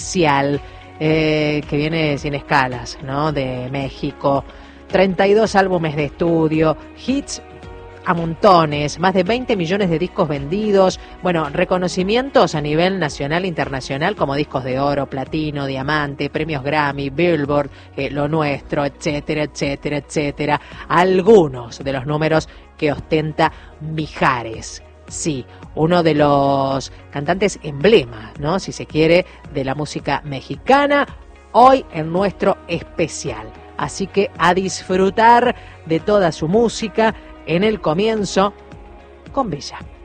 especial que viene sin escalas, ¿no? De México. 32 álbumes de estudio, hits a montones, más de 20 millones de discos vendidos, bueno, reconocimientos a nivel nacional e internacional como discos de oro, platino, diamante, premios Grammy, Billboard, Lo Nuestro, etcétera, etcétera, etcétera. Algunos de los números que ostenta Mijares. Sí, uno de los cantantes emblema, ¿no? Si se quiere, de la música mexicana, hoy en nuestro especial. Así que a disfrutar de toda su música en el comienzo con Bella.